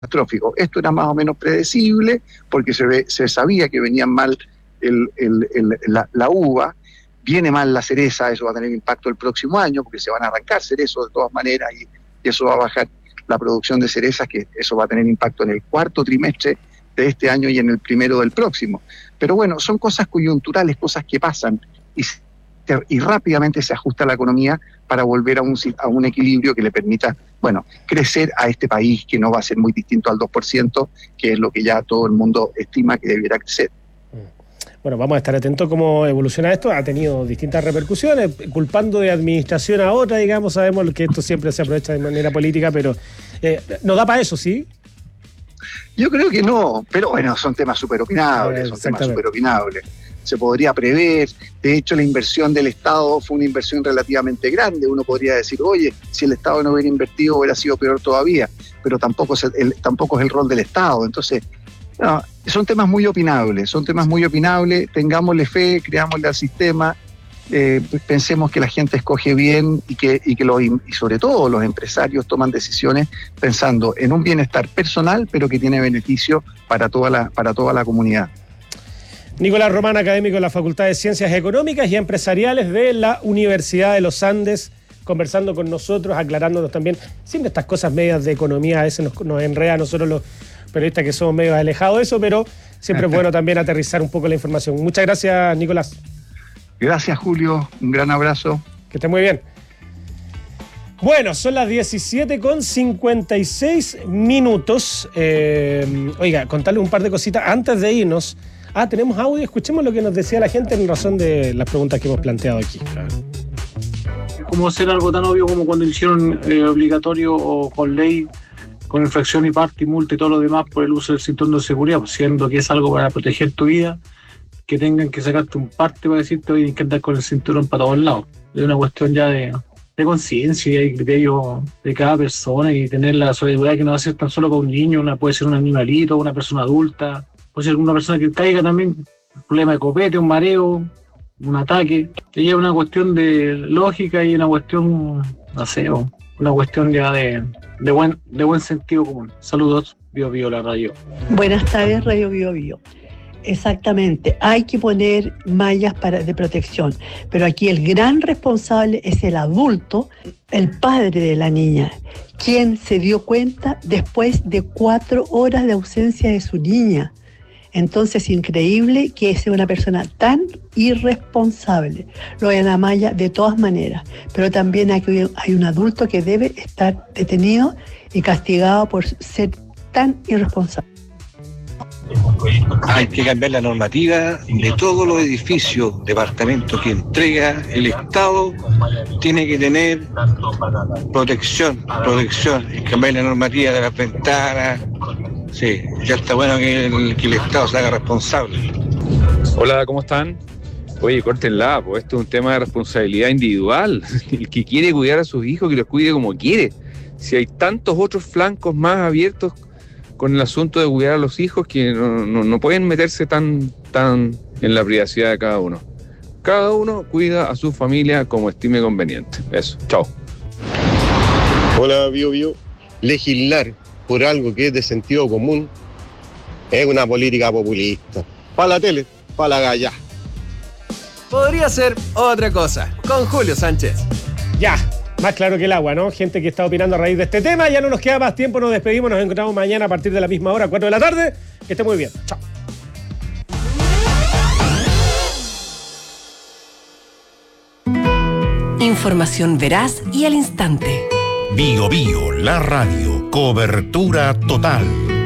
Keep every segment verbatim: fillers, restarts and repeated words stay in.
catastrófico. Esto era más o menos predecible porque se, ve, se sabía que venían mal el, el, el, la, la uva, viene mal la cereza, eso va a tener impacto el próximo año porque se van a arrancar cerezos de todas maneras y, y eso va a bajar la producción de cerezas, que eso va a tener impacto en el cuarto trimestre de este año y en el primero del próximo. Pero bueno, son cosas coyunturales, cosas que pasan y, y rápidamente se ajusta la economía para volver a un, a un equilibrio que le permita, bueno, crecer a este país que no va a ser muy distinto al dos por ciento, que es lo que ya todo el mundo estima que debiera crecer. Bueno, vamos a estar atentos cómo evoluciona esto. Ha tenido distintas repercusiones, culpando de administración a otra, digamos. Sabemos que esto siempre se aprovecha de manera política, pero eh, ¿no da para eso, sí? Yo creo que no, pero bueno, son temas súper opinables, son temas súper opinables. Se podría prever, de hecho la inversión del Estado fue una inversión relativamente grande. Uno podría decir, oye, si el Estado no hubiera invertido hubiera sido peor todavía, pero tampoco es el, tampoco es el rol del Estado. Entonces, no, son temas muy opinables, son temas muy opinables, tengámosle fe, creámosle al sistema, eh, pensemos que la gente escoge bien y que, y que los, y sobre todo los empresarios toman decisiones pensando en un bienestar personal, pero que tiene beneficio para toda la, para toda la comunidad. Nicolás Román, académico de la Facultad de Ciencias Económicas y Empresariales de la Universidad de los Andes, conversando con nosotros, aclarándonos también. Siempre estas cosas medias de economía a veces nos, nos enreda a nosotros los periodistas que somos medio alejados de eso, pero siempre es bueno también aterrizar un poco la información. Muchas gracias, Nicolás. Gracias, Julio. Un gran abrazo. Que esté muy bien. Bueno, son las diecisiete con cincuenta y seis minutos. Eh, oiga, contarle un par de cositas antes de irnos. Ah, tenemos audio. Escuchemos lo que nos decía la gente en razón de las preguntas que hemos planteado aquí. ¿Cómo hacer algo tan obvio como cuando hicieron eh, obligatorio o con ley, con infracción y parte y multa y todo lo demás por el uso del cinturón de seguridad, pues, siendo que es algo para proteger tu vida, que tengan que sacarte un parte para decirte hoy hay que andar con el cinturón para todos lados? Es una cuestión ya de, de conciencia y criterio de cada persona y tener la solidaridad que no va a ser tan solo para un niño, una, puede ser un animalito, una persona adulta, puede ser una persona que caiga también, un problema de copete, un mareo, un ataque. Y es una cuestión de lógica y una cuestión, no sé, una cuestión ya de, de, buen, de buen sentido común. Saludos, Bio Bio, la radio. Buenas tardes, Radio Bio Bio. Exactamente, hay que poner mallas para, de protección, pero aquí el gran responsable es el adulto, el padre de la niña, quien se dio cuenta después de cuatro horas de ausencia de su niña. Entonces, increíble que sea una persona tan irresponsable. Lo de la malla de todas maneras, pero también hay, hay un adulto que debe estar detenido y castigado por ser tan irresponsable. Hay que cambiar la normativa de todos los edificios, departamentos que entrega el Estado, tiene que tener protección, protección, y cambiar la normativa de las ventanas. Sí, ya está bueno que el, que el Estado se haga responsable. Hola, ¿cómo están? Oye, córtenla, pues esto es un tema de responsabilidad individual. El que quiere cuidar a sus hijos, que los cuide como quiere. Si hay tantos otros flancos más abiertos con el asunto de cuidar a los hijos que no, no, no pueden meterse tan, tan en la privacidad de cada uno. Cada uno cuida a su familia como estime conveniente. Eso, chao. Hola, Bio Bio. Legislar por algo que es de sentido común es una política populista. Para la tele, para la galla. Podría ser otra cosa, con Julio Sánchez. Ya. Más claro que el agua, ¿no? Gente que está opinando a raíz de este tema. Ya no nos queda más tiempo, nos despedimos. Nos encontramos mañana a partir de la misma hora, cuatro de la tarde. Que esté muy bien. Chao. Información veraz y al instante. Bio Bio, la radio. Cobertura total.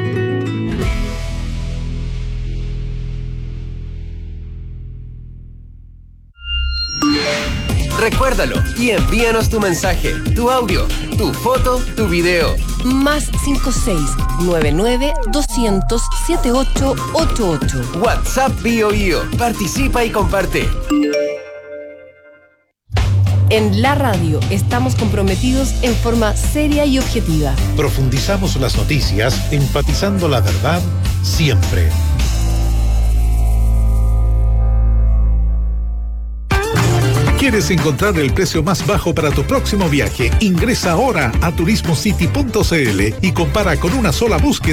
Recuérdalo y envíanos tu mensaje, tu audio, tu foto, tu video. Más cinco seis nueve nueve dos cero cero siete ocho ocho ocho. WhatsApp Bio Bio. Participa y comparte. En la radio estamos comprometidos en forma seria y objetiva. Profundizamos las noticias, enfatizando la verdad siempre. ¿Quieres encontrar el precio más bajo para tu próximo viaje? Ingresa ahora a turismo city punto c l y compara con una sola búsqueda